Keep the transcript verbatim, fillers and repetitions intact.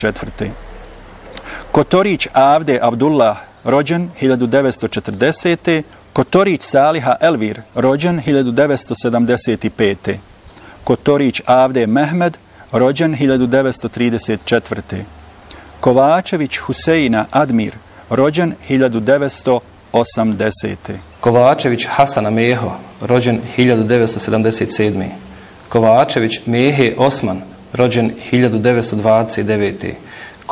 četvrte. Kotorić Avde Abdullah, rođen hiljadu devetsto četrdesete. Kotorić Saliha Elvir, rođen hiljadu devetsto sedamdeset pete. Kotorić Avde Mehmed, rođen hiljadu devetsto trideset četvrte. Kovačević Huseina Admir, rođen hiljadu devetsto osamdesete. Kovačević Hasana Meho, rođen hiljadu devetsto sedamdeset sedme. Kovačević Mehe Osman, rođen hiljadu devetsto dvadeset devete.